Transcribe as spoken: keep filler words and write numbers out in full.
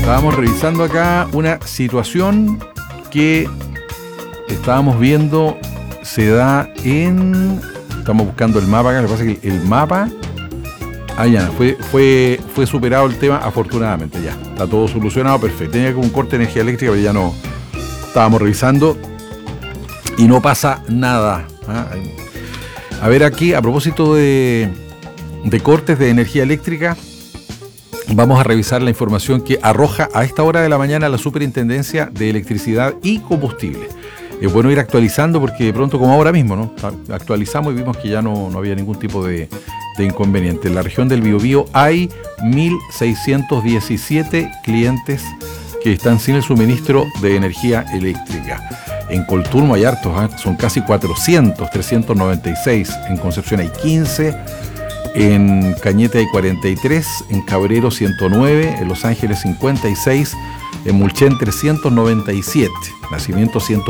Estábamos revisando acá una situación que estábamos viendo, se da en... Estamos buscando el mapa acá, lo que pasa es que el mapa... Ah, ya, fue, fue, fue superado el tema, afortunadamente, ya. Está todo solucionado, perfecto. Tenía como un corte de energía eléctrica, pero ya no... Estábamos revisando y no pasa nada. ¿Ah? A ver aquí, a propósito de, de cortes de energía eléctrica, vamos a revisar la información que arroja a esta hora de la mañana la Superintendencia de Electricidad y Combustible. Es bueno ir actualizando porque de pronto, como ahora mismo, ¿no? Actualizamos y vimos que ya no, no había ningún tipo de, de inconveniente. En la región del Biobío hay mil seiscientos diecisiete clientes que están sin el suministro de energía eléctrica. En Colturno hay hartos, ¿eh? Son casi cuatrocientos, trescientos noventa y seis. En Concepción hay quince. En Cañete hay cuarenta y tres, en Cabrero ciento nueve, en Los Ángeles cincuenta y seis, en Mulchen trescientos noventa y siete, Nacimiento ciento